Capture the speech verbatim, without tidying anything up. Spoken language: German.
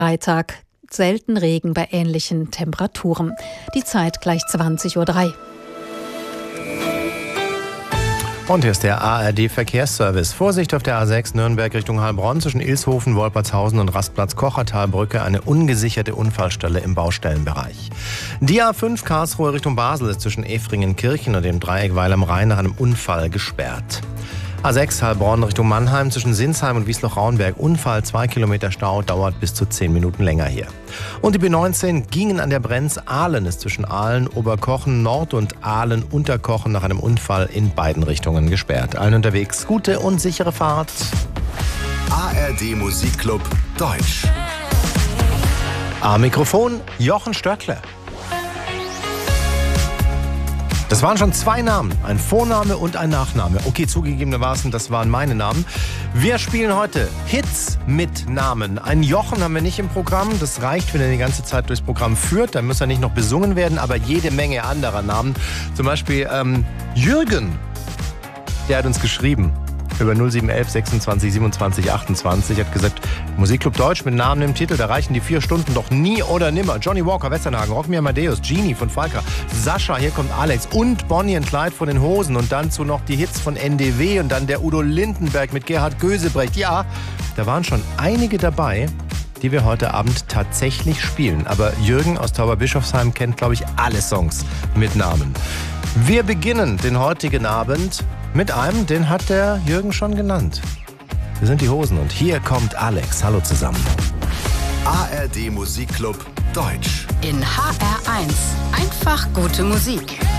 Freitag selten Regen bei ähnlichen Temperaturen. Die Zeit gleich zwanzig Uhr drei. Und hier ist der A R D-Verkehrsservice. Vorsicht auf der A sechs Nürnberg Richtung Heilbronn zwischen Ilshofen, Wolpertshausen und Rastplatz Kochertalbrücke. Eine ungesicherte Unfallstelle im Baustellenbereich. Die A fünf Karlsruhe Richtung Basel ist zwischen Efringen-Kirchen und dem Dreieck Weil am Rhein nach einem Unfall gesperrt. A sechs Heilbronn Richtung Mannheim zwischen Sinsheim und Wiesloch-Raunberg. Unfall, zwei Kilometer Stau, dauert bis zu zehn Minuten länger hier. Und die B neunzehn Gingen an der Brenz. Aalen ist zwischen Aalen, Oberkochen Nord und Aalen Unterkochen nach einem Unfall in beiden Richtungen gesperrt. Allen unterwegs gute und sichere Fahrt. A R D Musikclub Deutsch. Am Mikrofon Jochen Stöckler. Das waren schon zwei Namen, ein Vorname und ein Nachname. Okay, zugegebenermaßen, das waren meine Namen. Wir spielen heute Hits mit Namen. Einen Jochen haben wir nicht im Programm. Das reicht, wenn er die ganze Zeit durchs Programm führt. Dann muss er nicht noch besungen werden, aber jede Menge anderer Namen. Zum Beispiel ähm, Jürgen, der hat uns geschrieben über null sieben eins eins sechsundzwanzig siebenundzwanzig achtundzwanzig, hat gesagt, Musikclub Deutsch mit Namen im Titel, da reichen die vier Stunden doch nie oder nimmer. Johnny Walker, Westernhagen, Rock Me Amadeus, Genie von Falka, Sascha, hier kommt Alex und Bonnie and Clyde von den Hosen und dann zu noch die Hits von N D W und dann der Udo Lindenberg mit Gerhard Gösebrecht. Ja, da waren schon einige dabei, die wir heute Abend tatsächlich spielen. Aber Jürgen aus Tauberbischofsheim kennt, glaube ich, alle Songs mit Namen. Wir beginnen den heutigen Abend mit einem, den hat der Jürgen schon genannt. Wir sind die Hosen und hier kommt Alex. Hallo zusammen. A R D Musikclub Deutsch. In H R eins. Einfach gute Musik.